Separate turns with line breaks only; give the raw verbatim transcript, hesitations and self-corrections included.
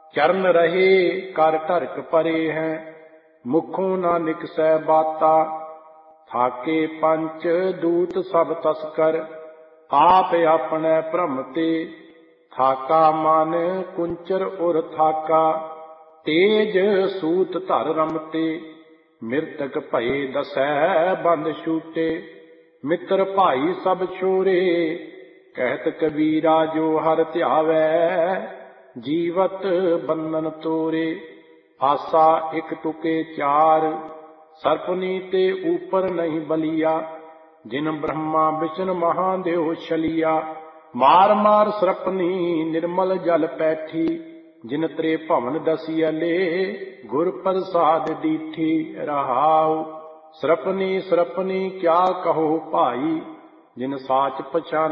चरण रहे कर टरक परे हैं, मुखों ना निकसै बाता। थाके पंच दूत सब तस्कर, आप अपने भ्रम ते। थाका मन कुंचर उर थाका, तेज सूत धर रमते। मृतक भये दसै बंद छूटे, मित्र भाई सब छोरे। कहत कबीरा जो हर ध्यावै, जीवत बंधन तोरे। आसा एक तुके चार, सर्पनी ते ऊपर नहीं बलिया। जिन ब्रह्मा विष्णु महादेव छलिया, मार मार सरपनी निर्मल जल पैठी। जिन त्रे भवन दसियले, गुर प्रसाद दीठी। रहाउ सरपनी सरपनी क्या कहो भाई, जिन साच पहचान